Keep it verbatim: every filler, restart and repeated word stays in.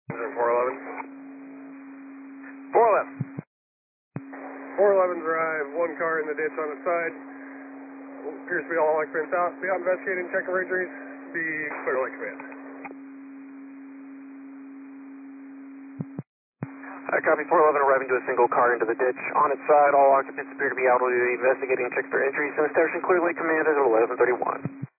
four eleven. four eleven. four eleven drive, one car in the ditch on the side. Appears to be all occupants out. Be out investigating, checking for injuries. Be clear to like command. I copy four eleven arriving to a single car into the ditch. On its side, all occupants appear to be out investigating, check for injuries, and establishing clearly command at eleven thirty-one.